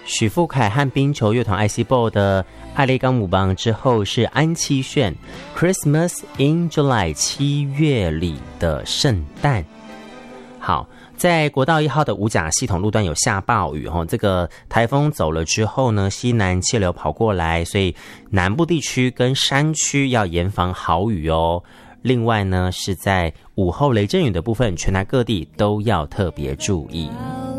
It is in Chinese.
许富凯和冰球乐团 ICBall 的爱丽冈姆邦之后是安七炫 Christmas in July 7月里的圣诞。好，在国道1号的五甲系统路段有下暴雨这个台风走了之后呢，西南气流跑过来，所以南部地区跟山区要严防豪雨哦。另外呢，是在午后雷阵雨的部分，全台各地都要特别注意。